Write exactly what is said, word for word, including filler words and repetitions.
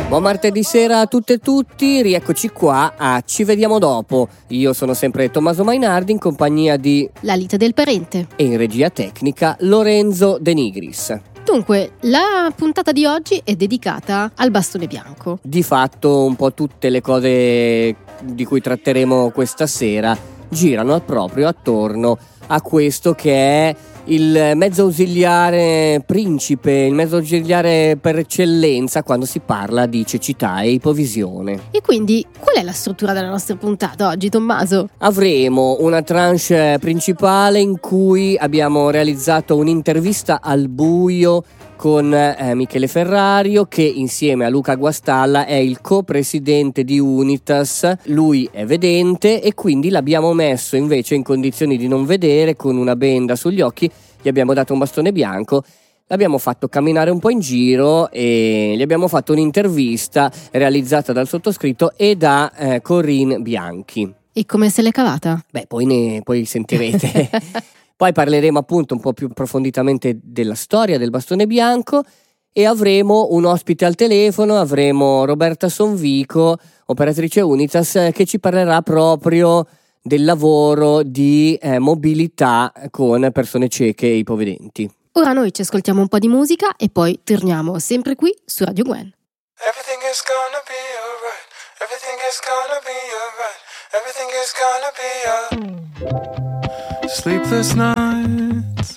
Buon martedì sera a tutte e tutti, rieccoci qua a Ci vediamo dopo. Io sono sempre Tommaso Mainardi in compagnia di Lalita del Parente e in regia tecnica Lorenzo De Nigris. Dunque, la puntata di oggi è dedicata al bastone bianco. Di fatto un po' tutte le cose di cui tratteremo questa sera girano proprio attorno a questo che è il mezzo ausiliare principe, il mezzo ausiliare per eccellenza quando si parla di cecità e ipovisione. E quindi, qual è la struttura della nostra puntata oggi, Tommaso? Avremo una tranche principale in cui abbiamo realizzato un'intervista al buio con eh, Michele Ferrario, che insieme a Luca Guastalla è il co-presidente di Unitas. Lui è vedente e quindi l'abbiamo messo invece in condizioni di non vedere, con una benda sugli occhi, gli abbiamo dato un bastone bianco, l'abbiamo fatto camminare un po' in giro e gli abbiamo fatto un'intervista realizzata dal sottoscritto e da eh, Corinne Bianchi. E come se l'è cavata? Beh, poi ne poi sentirete. Poi parleremo appunto un po' più approfonditamente della storia del bastone bianco e avremo un ospite al telefono, avremo Roberta Sonvico, operatrice Unitas, che ci parlerà proprio del lavoro di eh, mobilità con persone cieche e ipovedenti. Ora noi ci ascoltiamo un po' di musica e poi torniamo sempre qui su Radio Gwen. Everything is gonna be alright. Everything is gonna be alright. Everything is gonna be alright. Sleepless night,